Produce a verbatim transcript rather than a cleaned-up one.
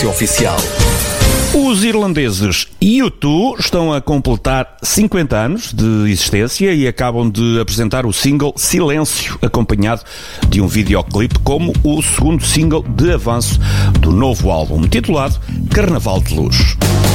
Renascença Oficial. Os irlandeses U dois estão a completar cinquenta anos de existência e acabam de apresentar o single Silêncio, acompanhado de um videoclipe como o segundo single de avanço do novo álbum, titulado Carnaval de Luz.